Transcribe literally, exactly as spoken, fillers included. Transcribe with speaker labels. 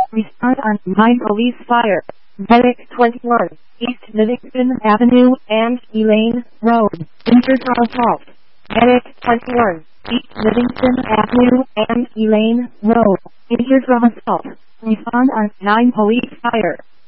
Speaker 1: Respond on nine Police Fire. Medic twenty-one, East Livingston Avenue and Elaine Road. Injured from assault. Medic twenty-one, East Livingston Avenue and Elaine Road. Injured from assault. Respond on nine Police Fire.